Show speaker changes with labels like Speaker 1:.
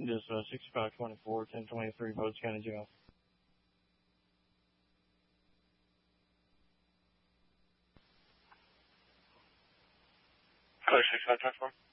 Speaker 1: Just 6524, 1023, Boggs County Jail.
Speaker 2: Clear 6524.